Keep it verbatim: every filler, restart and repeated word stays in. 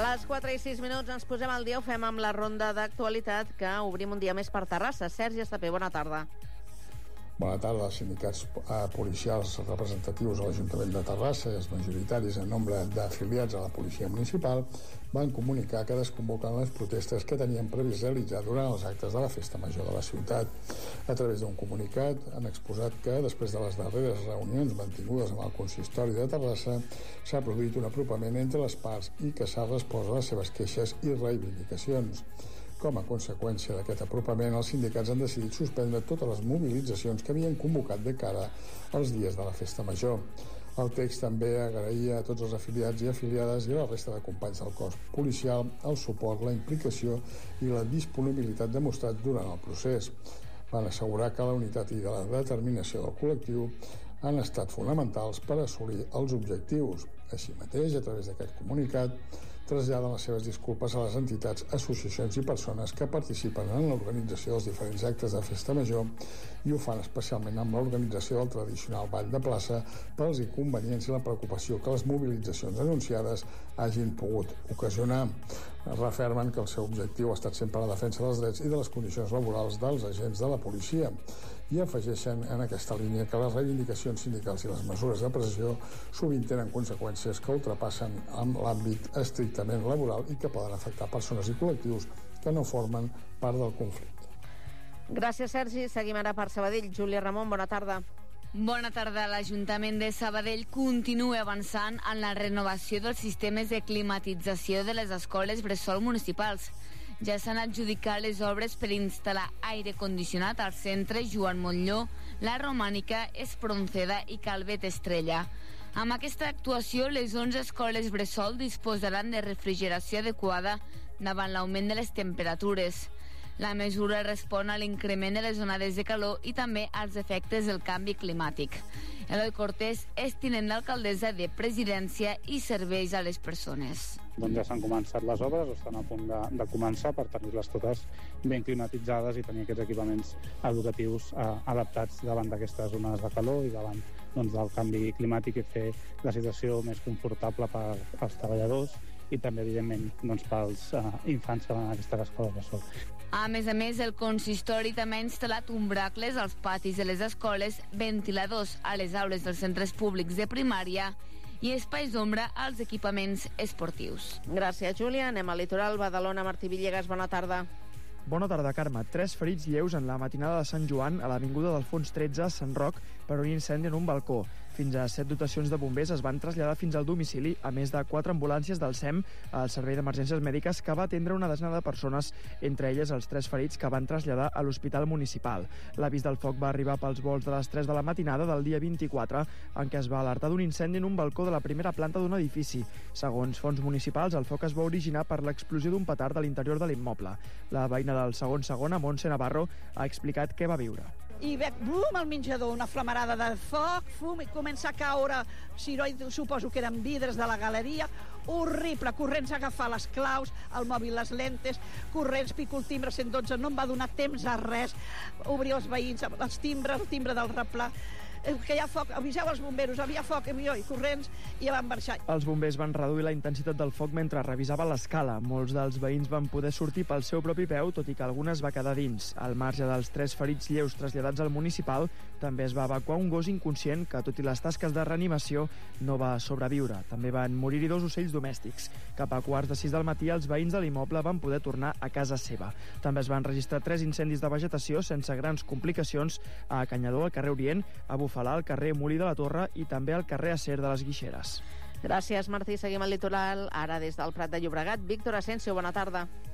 A les quatre i sis minuts ens posem al dia, ho fem amb la ronda d'actualitat, que obrim un dia més per Terrassa. Sergi Estapé, bona tarda. Bona tarda. Els sindicats eh, policials representatius a l'Ajuntament de Terrassa i els majoritaris en nombre d'afiliats a la policia municipal van comunicar que desconvoquen les protestes que tenien previst realitzar durant els actes de la Festa Major de la ciutat. A través d'un comunicat han exposat que, després de les darreres reunions mantingudes amb el consistori de Terrassa, s'ha produït un apropament entre les parts i que s'ha respost a les seves queixes i reivindicacions. Com a conseqüència d'aquest apropament, els sindicats han decidit suspendre totes les mobilitzacions que havien convocat de cara als dies de la Festa Major. El text també agraïa a tots els afiliats i afiliades i a la resta de companys del cos policial el suport, la implicació i la disponibilitat demostrats durant el procés. Van assegurar que la unitat i la determinació del col·lectiu han estat fonamentals per assolir els objectius. Així mateix, a través d'aquest comunicat, traslladen les seves disculpes a les entitats, associacions i persones que participen en l'organització dels diferents actes de Festa Major i ho fan especialment amb l'organització del tradicional ball de plaça pels inconvenients i la preocupació que les mobilitzacions anunciades hagin pogut ocasionar. Refermen que el seu objectiu ha estat sempre la defensa dels drets i de les condicions laborals dels agents de la policia i afegeixen en aquesta línia que les reivindicacions sindicals i les mesures de pressió sovint tenen conseqüències que ultrapassen amb l'àmbit estrictament laboral i que poden afectar persones i col·lectius que no formen part del conflicte. Gràcies, Sergi. Seguim ara per Sabadell. Júlia Ramon, bona tarda. Bona tarda. L'Ajuntament de Sabadell continua avançant en la renovació dels sistemes de climatització de les escoles bressol municipals. Ja s'han adjudicat les obres per instal·lar aire condicionat al centre Joan Montllor, la Romànica, Espronceda i Calvet Estrella. Amb aquesta actuació, les onze escoles bressol disposaran de refrigeració adequada davant l'augment de les temperatures. La mesura respon a l'increment de les onades de calor i també als efectes del canvi climàtic. Eloi Cortés és tinent d'alcaldessa de Presidència i Serveis a les Persones. Doncs ja s'han començat les obres, o estan a punt de, de començar per tenir-les totes ben climatitzades i tenir aquests equipaments educatius eh, adaptats davant d'aquestes onades de calor i davant doncs, del canvi climàtic i fer la situació més confortable per als treballadors i també, evidentment, doncs, pels uh, infants que van a aquestes escoles bressol. A més a més, el consistori també ha instal·lat umbracles als patis de les escoles, ventiladors a les aules dels centres públics de primària i espais d'ombra als equipaments esportius. Gràcies, Júlia. Anem al litoral. Badalona, Martí Villegas, bona tarda. Bona tarda, Carme. Tres ferits lleus en la matinada de Sant Joan a l'avinguda d'Alfons tretze a Sant Roc per un incendi en un balcó. Fins a set dotacions de bombers es van traslladar fins al domicili, a més de quatre ambulàncies del S E M, el Servei d'Emergències Mèdiques, que va atendre una desena de persones, entre elles els tres ferits que van traslladar a l'Hospital Municipal. L'avís del foc va arribar pels volts de les tres de la matinada del dia vint-i-quatre, en què es va alertar d'un incendi en un balcó de la primera planta d'un edifici. Segons fonts municipals, el foc es va originar per l'explosió d'un petard a l'interior de l'immoble. La veïna del segon segon, Montse Navarro, ha explicat què va viure. I veig, bum, al menjador, una flamarada de foc, fum, i comença a caure, si no, suposo que eren vidres de la galeria, horrible, corrents a agafar les claus, el mòbil, les lentes, corrents, pico el timbre cent dotze, no em va donar temps a res, obrir els veïns, els timbres, el timbre del replà, que hi ha foc, aviseu els bomberos, havia foc, i corrents, i ja van marxar. Els bombers van reduir la intensitat del foc mentre revisava l'escala. Molts dels veïns van poder sortir pel seu propi peu, tot i que algunes va quedar dins. Al marge dels tres ferits lleus traslladats al municipal, també es va evacuar un gos inconscient que, tot i les tasques de reanimació, no va sobreviure. També van morir-hi dos ocells domèstics. Cap a quarts de sis del matí, els veïns de l'immoble van poder tornar a casa seva. També es van registrar tres incendis de vegetació sense grans complicacions a Canyadó, al carrer Orient, a Bufalà, al carrer Molí de la Torre i també al carrer Acer de les Guixeres. Gràcies, Martí. Seguim al litoral, ara des del Prat de Llobregat. Víctor Asensio, bona tarda.